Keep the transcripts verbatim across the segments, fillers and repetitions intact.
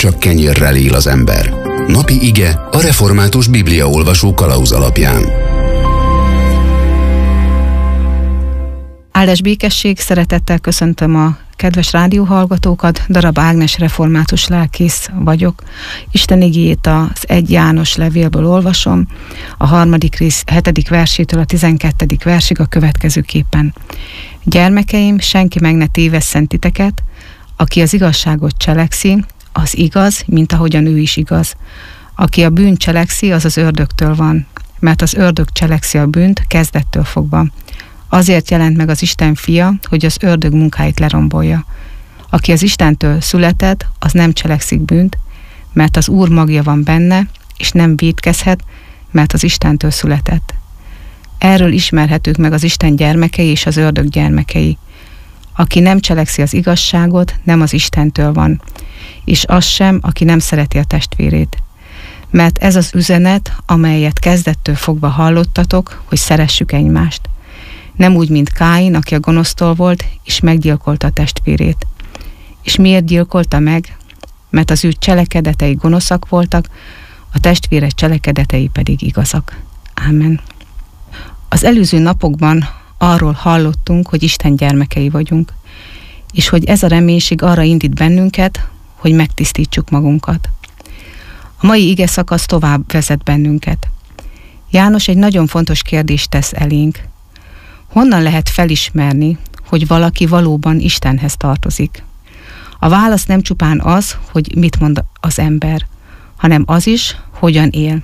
csak kenyérrel él az ember. Napi ige a Református Bibliaolvasó kalauz alapján. Áldás békesség, szeretettel köszöntöm a kedves rádióhallgatókat. Darab Ágnes református lelkész vagyok. Isten igéjét az egy János levélből olvasom. A harmadik rész hetedik versétől a tizenkettedik versig a következőképpen. Gyermekeim, senki meg ne tévesszen titeket, aki az igazságot cselekszi, az igaz, mint ahogyan ő is igaz. Aki a bűn cselekszi, az az ördögtől van, mert az ördög cselekszi a bűnt kezdettől fogva. Azért jelent meg az Isten fia, hogy az ördög munkáit lerombolja. Aki az Istentől született, az nem cselekszik bűnt, mert az Úr magja van benne, és nem vétkezhet, mert az Istentől született. Erről ismerhetők meg az Isten gyermekei és az ördög gyermekei. Aki nem cselekszi az igazságot, nem az Istentől van, és az sem, aki nem szereti a testvérét. Mert ez az üzenet, amelyet kezdettől fogva hallottatok, hogy szeressük egymást. Nem úgy, mint Káin, aki a gonosztól volt, és meggyilkolta a testvérét. És miért gyilkolta meg? Mert az ő cselekedetei gonoszak voltak, a testvére cselekedetei pedig igazak. Ámen. Az előző napokban arról hallottunk, hogy Isten gyermekei vagyunk, és hogy ez a reménység arra indít bennünket, hogy megtisztítsuk magunkat. A mai ige szakasz tovább vezet bennünket. János egy nagyon fontos kérdést tesz elénk. Honnan lehet felismerni, hogy valaki valóban Istenhez tartozik? A válasz nem csupán az, hogy mit mond az ember, hanem az is, hogyan él.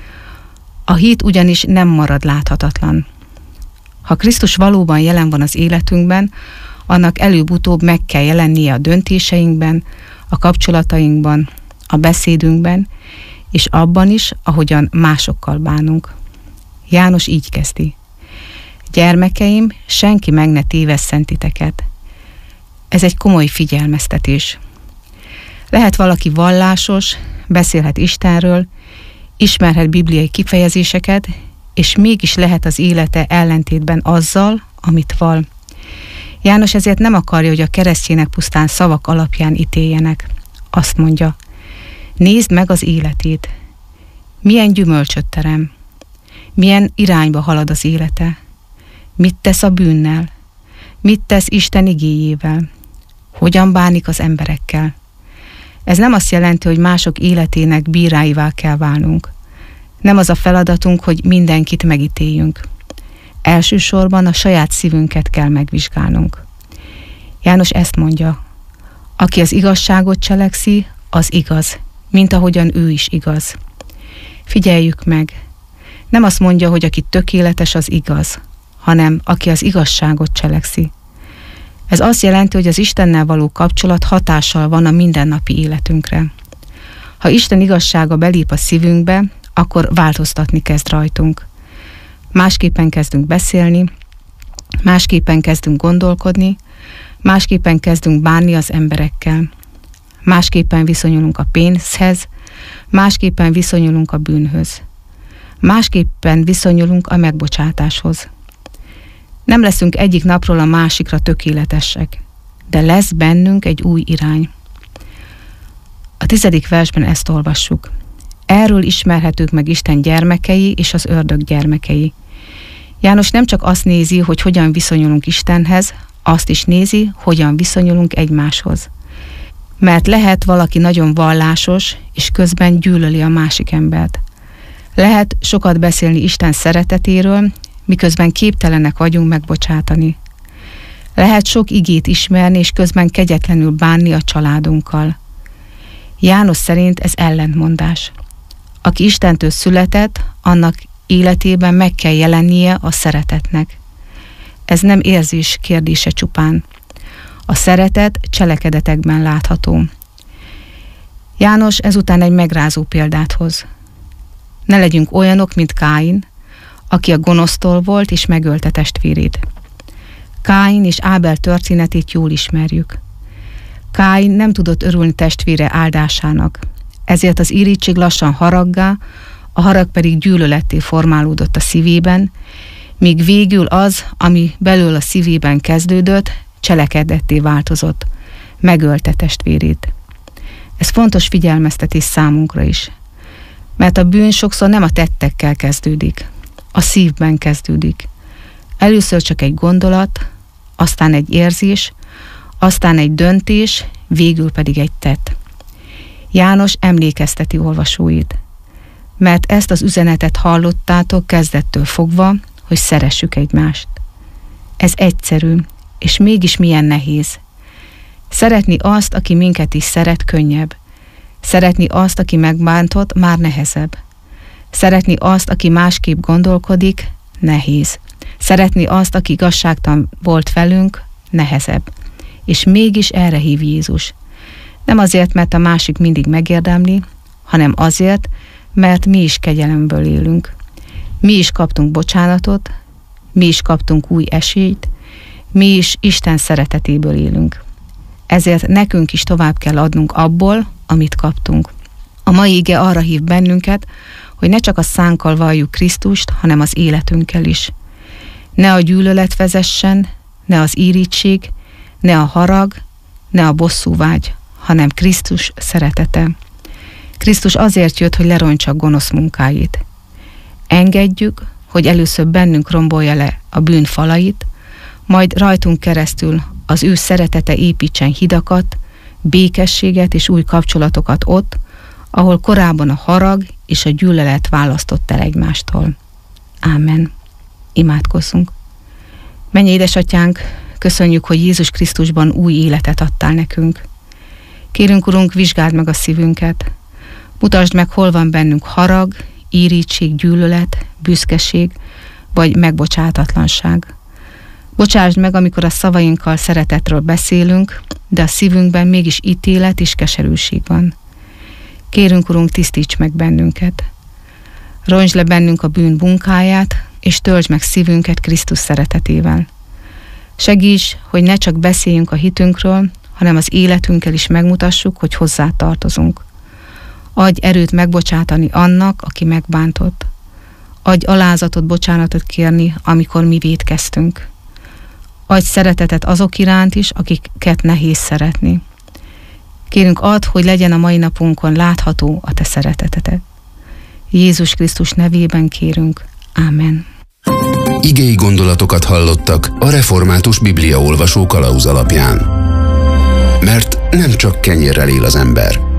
A hit ugyanis nem marad láthatatlan. Ha Krisztus valóban jelen van az életünkben, annak előbb-utóbb meg kell jelennie a döntéseinkben, a kapcsolatainkban, a beszédünkben, és abban is, ahogyan másokkal bánunk. János így kezdi. Gyermekeim, senki meg ne tévesszen titeket. Ez egy komoly figyelmeztetés. Lehet valaki vallásos, beszélhet Istenről, ismerhet bibliai kifejezéseket, és mégis lehet az élete ellentétben azzal, amit val. János ezért nem akarja, hogy a keresztjének pusztán szavak alapján ítéljenek. Azt mondja, nézd meg az életét. Milyen gyümölcsöt terem? Milyen irányba halad az élete? Mit tesz a bűnnel? Mit tesz Isten igéjével? Hogyan bánik az emberekkel? Ez nem azt jelenti, hogy mások életének bíráivá kell válnunk. Nem az a feladatunk, hogy mindenkit megítéljünk. Elsősorban a saját szívünket kell megvizsgálnunk. János ezt mondja, aki az igazságot cselekszi, az igaz, mint ahogyan ő is igaz. Figyeljük meg, nem azt mondja, hogy aki tökéletes, az igaz, hanem aki az igazságot cselekszi. Ez azt jelenti, hogy az Istennel való kapcsolat hatással van a mindennapi életünkre. Ha Isten igazsága belép a szívünkbe, akkor változtatni kezd rajtunk. Másképpen kezdünk beszélni, másképpen kezdünk gondolkodni, másképpen kezdünk bánni az emberekkel. Másképpen viszonyulunk a pénzhez, másképpen viszonyulunk a bűnhöz. Másképpen viszonyulunk a megbocsátáshoz. Nem leszünk egyik napról a másikra tökéletesek, de lesz bennünk egy új irány. A tizedik versben ezt olvassuk. Erről ismerhetők meg Isten gyermekei és az ördög gyermekei. János nem csak azt nézi, hogy hogyan viszonyulunk Istenhez, azt is nézi, hogyan viszonyulunk egymáshoz. Mert lehet valaki nagyon vallásos, és közben gyűlöli a másik embert. Lehet sokat beszélni Isten szeretetéről, miközben képtelenek vagyunk megbocsátani. Lehet sok igét ismerni, és közben kegyetlenül bánni a családunkkal. János szerint ez ellentmondás. Aki Istentől született, annak életében meg kell jelennie a szeretetnek. Ez nem érzés kérdése csupán. A szeretet cselekedetekben látható. János ezután egy megrázó példát hoz. Ne legyünk olyanok, mint Káin, aki a gonosztól volt és megölte testvérét. Káin és Ábel történetét jól ismerjük. Káin nem tudott örülni testvére áldásának, ezért az irítség lassan haraggá, a harag pedig gyűlöletté formálódott a szívében, míg végül az, ami belül a szívében kezdődött, cselekedetté változott, megölte testvérét. Ez fontos figyelmeztetés számunkra is, mert a bűn sokszor nem a tettekkel kezdődik, a szívben kezdődik. Először csak egy gondolat, aztán egy érzés, aztán egy döntés, végül pedig egy tett. János emlékezteti olvasóit, mert ezt az üzenetet hallottátok kezdettől fogva, hogy szeressük egymást. Ez egyszerű, és mégis milyen nehéz. Szeretni azt, aki minket is szeret, könnyebb. Szeretni azt, aki megbántott, már nehezebb. Szeretni azt, aki másképp gondolkodik, nehéz. Szeretni azt, aki igazságtalan volt velünk, nehezebb. És mégis erre hív Jézus. Nem azért, mert a másik mindig megérdemli, hanem azért, mert mi is kegyelemből élünk. Mi is kaptunk bocsánatot, mi is kaptunk új esélyt, mi is Isten szeretetéből élünk. Ezért nekünk is tovább kell adnunk abból, amit kaptunk. A mai ige arra hív bennünket, hogy ne csak a szánkkal valljuk Krisztust, hanem az életünkkel is. Ne a gyűlölet vezessen, ne az irigység, ne a harag, ne a bosszúvágy, hanem Krisztus szeretete. Krisztus azért jött, hogy lerontsa a gonosz munkáit. Engedjük, hogy először bennünk rombolja le a bűn falait, majd rajtunk keresztül az ő szeretete építsen hidakat, békességet és új kapcsolatokat ott, ahol korábban a harag és a gyűlölet választott el egymástól. Ámen. Imádkozzunk. Menj, édesatyánk, köszönjük, hogy Jézus Krisztusban új életet adtál nekünk. Kérünk, Urunk, vizsgáld meg a szívünket. Mutasd meg, hol van bennünk harag, irigység, gyűlölet, büszkeség vagy megbocsátatlanság. Bocsásd meg, amikor a szavainkkal szeretetről beszélünk, de a szívünkben mégis ítélet és keserűség van. Kérünk, Urunk, tisztíts meg bennünket. Rontsd le bennünk a bűn munkáját, és töltsd meg szívünket Krisztus szeretetével. Segíts, hogy ne csak beszéljünk a hitünkről, hanem az életünkkel is megmutassuk, hogy hozzá tartozunk. Adj erőt megbocsátani annak, aki megbántott. Adj alázatot, bocsánatot kérni, amikor mi vétkeztünk. Adj szeretetet azok iránt is, akiket nehéz szeretni. Kérünk, add, hogy legyen a mai napunkon látható a te szeretetedet. Jézus Krisztus nevében kérünk. Ámen. Igei gondolatokat hallottak a Református Bibliaolvasó kalauz alapján. Mert nem csak kenyérrel él az ember,